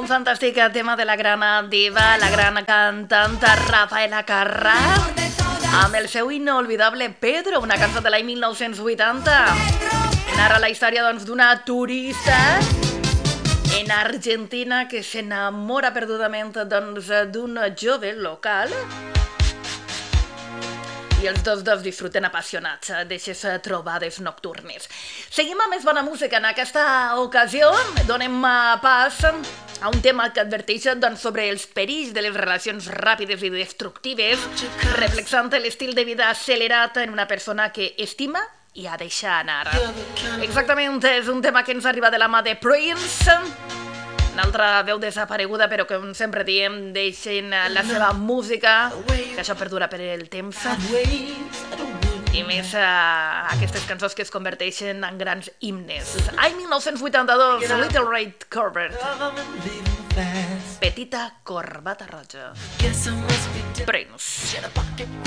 Un fantàstic tema de la gran diva, la gran cantanta Rafaela Carrà, amb el seu inolvidable Pedro, una cançó de l'any 1980. Narra la història d'una turista en Argentina que s'enamora perdudament d'un jove local i els dos disfruten apassionats d'aquestes trobades nocturnes. Seguim amb més bona música. En aquesta ocasió donem pas a un tema que adverteix sobre els perills de les relacions ràpides i destructives, reflexant l'estil de vida accelerat en una persona que estima i ha deixat anar. Exactament, és un tema que ens arriba de la mà de Prince, una altra veu desapareguda, però que sempre diem, deixen la seva música, que això perdura per el temps, i més aquestes cançons que es converteixen en grans himnes. Any 1982, Little Red Corvette, petita corbata roja. Prince.